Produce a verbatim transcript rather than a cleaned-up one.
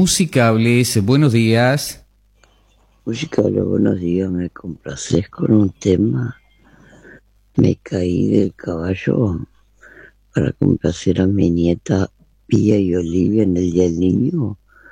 Musicables. Buenos días. Musicable, buenos días, me complaces con un tema. Me caí del caballo para complacer a mi nieta Pía y Olivia en el Día del Niño.